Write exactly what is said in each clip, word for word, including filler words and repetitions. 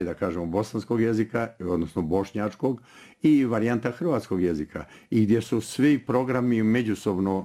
da kažemo bosanskog jezika, odnosno bošnjačkog, i varijanta hrvatskog jezika, i gdje su svi programi međusobno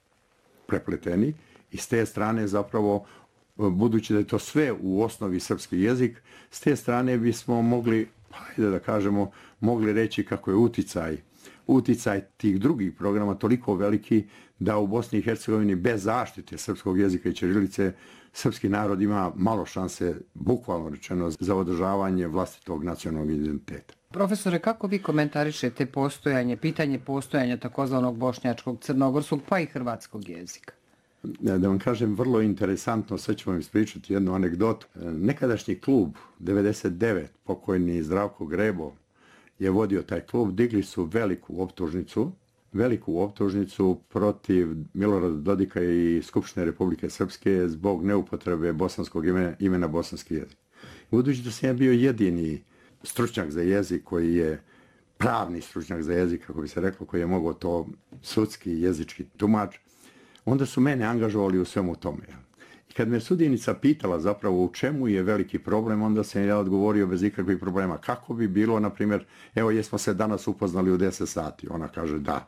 prepleteni i s te strane zapravo, budući da je to sve u osnovi srpski jezik, s te strane bismo mogli, hajde da kažemo, mogli reći kako je uticaj, uticaj tih drugih programa toliko veliki da u Bosni i Hercegovini bez zaštite srpskog jezika i ćirilice srpski narod ima malo šanse, bukvalno rečeno, za održavanje vlastitog nacionalnog identiteta. Profesore, kako vi komentarišete postojanje, pitanje postojanja takozvanog bošnjačkog, crnogorskog pa i hrvatskog jezika? Da vam kažem, vrlo interesantno, sad ću vam ispričati jednu anegdotu. Nekadašnji klub devedeset devet, pokojni Zdravko Grebo, je vodio taj klub, digli su veliku optužnicu, veliku optužnicu protiv Milorada Dodika i Skupštine Republike Srpske zbog neupotrebe bosanskog imena, imena bosanski jezik. Budući da sam ja bio jedini stručnjak za jezik koji je pravni stručnjak za jezik, kako bi se reklo, koji je mogao to sudski jezički tumač, onda su mene angažovali u svemu tome. I kad me sudjenica pitala zapravo u čemu je veliki problem, onda sam ja odgovorio bez ikakvih problema. Kako bi bilo, na primjer, evo jesmo se danas upoznali u deset sati, ona kaže da.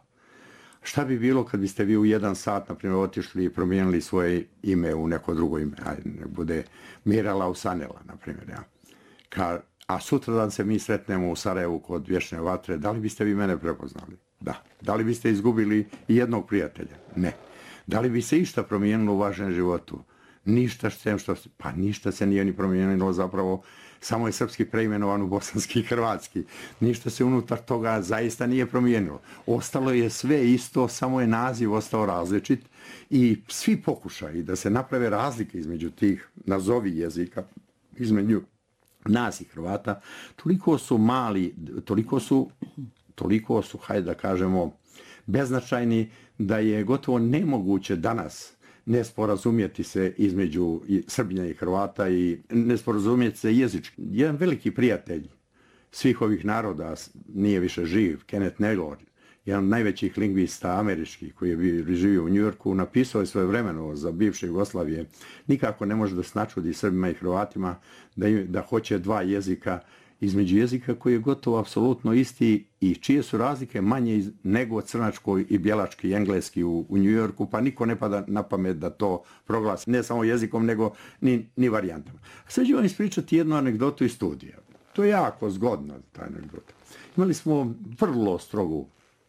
Šta bi bilo kad biste vi u jedan sat, na primjer, otišli i promijenili svoje ime u neko drugo ime, ajde, nek bude Mirala Usanela, na primjer, ja. Ka, a sutradan se mi sretnemo u Sarajevu kod Vječne vatre, da li biste vi mene prepoznali? Da. Da li biste izgubili i jednog prijatelja? Ne. Da li bi se išta promijenilo u vašem životu? Ništa sem što... Pa ništa se nije ni promijenilo zapravo, samo je srpski preimenovan u bosanski i hrvatski. Ništa se unutar toga zaista nije promijenilo. Ostalo je sve isto, samo je naziv ostao različit i svi pokušaji da se naprave razlike između tih nazovi jezika, između nas i Hrvata, toliko su mali, toliko su, toliko su, hajde da kažemo, beznačajni da je gotovo nemoguće danas ne sporazumjeti se između Srbija i Hrvata i ne sporazumjeti se jezički. Jedan veliki prijatelj svih ovih naroda nije više živ, Kenneth Naylor, jedan od najvećih lingvista američkih koji je živio u Njujorku, napisao je svoje vremeno za bivše Jugoslavije. Nikako ne može da se načudi Srbima i Hrvatima da, im, da hoće dva jezika između jezika koji je gotovo apsolutno isti i čije su razlike manje nego crnački i bjelački i engleski u, u Njujorku, pa niko ne pada na pamet da to proglasi ne samo jezikom, nego ni, ni varijantama. Sad ću vam ispričati jednu anegdotu iz studija. To je jako zgodna ta anegdota. Imali smo vrlo strogu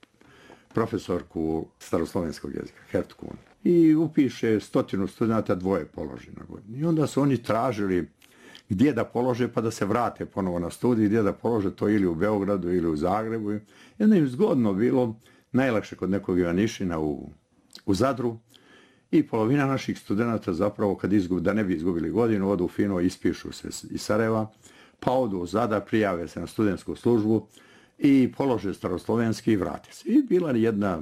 profesorku staroslovenskog jezika, Hertkun, i upiše stotinu studenta, dvoje položi na godinu. I onda su oni tražili gdje da polože pa da se vrate ponovo na studij, gdje da polože to ili u Beogradu ili u Zagrebu. I onda im zgodno bilo, najlakše kod nekog Ivanišina u, u Zadru, i polovina naših studenta zapravo, kad izgub, da ne bi izgubili godinu, odu fino, ispišu se iz Sarajeva, pa odu u Zadar, prijave se na studentsku službu i polože staroslovenski i vrate se. I bila jedna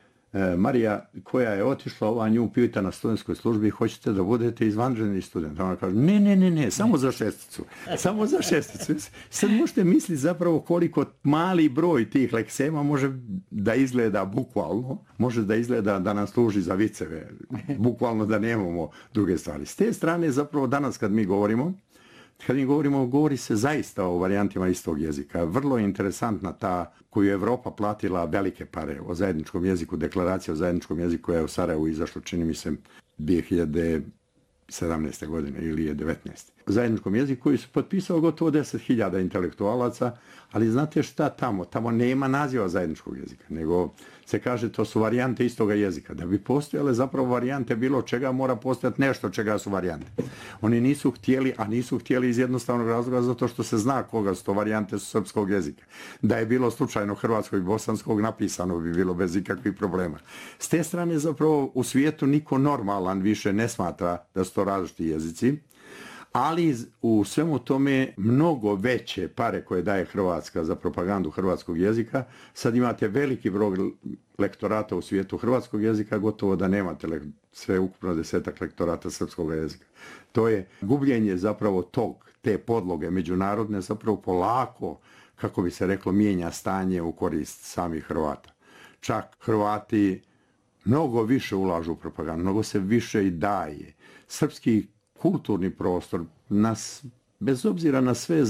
e, Marija koja je otišla, ova nju pita na studentskoj službi, hoćete da budete izvanredni student? Ona kaže, ne, ne, ne, ne, samo za šesticu. Samo za šesticu. Sad možete misliti zapravo koliko mali broj tih leksema može da izgleda bukvalno, može da izgleda da nam služi za viceve, bukvalno da nemamo druge stvari. S te strane zapravo danas kad mi govorimo, Kad mi govorimo, govori se zaista o varijantima istog jezika. Vrlo je interesantna ta koju je Evropa platila velike pare o zajedničkom jeziku, deklaracija o zajedničkom jeziku koja je u Sarajevu izašla, čini mi se, dvije hiljade sedamnaeste. godine ili je devetnaeste. O zajedničkom jeziku koji su potpisao gotovo deset hiljada intelektualaca, ali znate šta tamo? Tamo nema naziva zajedničkog jezika, nego se kaže to su varijante istoga jezika. Da bi postojale zapravo varijante bilo čega, mora postojati nešto čega su varijante. Oni nisu htjeli, a nisu htjeli iz jednostavnog razloga zato što se zna koga su to varijante su srpskog jezika. Da je bilo slučajno hrvatskog i bosanskog, napisano bi bilo bez ikakvih problema. S te strane zapravo u svijetu niko normalan više ne smatra da su to različiti jezici, ali u svemu tome mnogo veće pare koje daje Hrvatska za propagandu hrvatskog jezika. Sad imate veliki broj lektorata u svijetu hrvatskog jezika, gotovo da nemate sve ukupno desetak lektorata srpskog jezika. To je gubljenje zapravo tog, te podloge međunarodne, zapravo polako, kako bi se reklo, mijenja stanje u korist samih Hrvata. Čak Hrvati mnogo više ulažu u propagandu, mnogo se više i daje. Srpski kulturni prostor nas, bez obzira na sve